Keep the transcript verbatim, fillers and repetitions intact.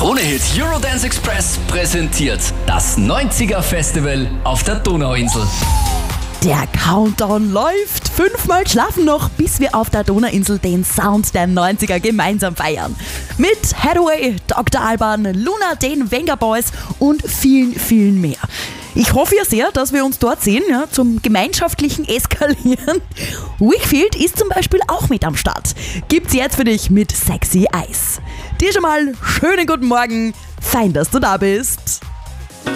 Krone-Hit Eurodance Express präsentiert das neunziger Festival auf der Donauinsel. Der Countdown läuft. Fünfmal schlafen noch, bis wir auf der Donauinsel den Sound der neunziger gemeinsam feiern. Mit Hathaway, Doktor Alban, Luna, den Venga Boys und vielen, vielen mehr. Ich hoffe ja sehr, dass wir uns dort sehen, ja, zum gemeinschaftlichen Eskalieren. Wakefield ist zum Beispiel auch mit am Start. Gibt's jetzt für dich mit Sexy Eyes. Dir schon mal schönen guten Morgen. Fein, dass du da bist.